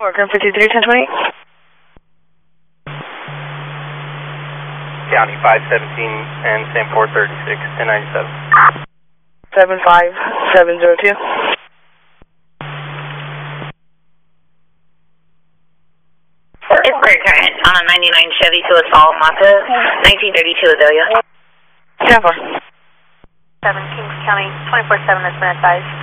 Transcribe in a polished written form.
Worker 531020. County 517 and same 436 1097. 75702. It's Craig Current on a 99 Chevy to Assault Mata, 1932 Azalea. 10-4. 7 Kings County, 24-7 has been advised.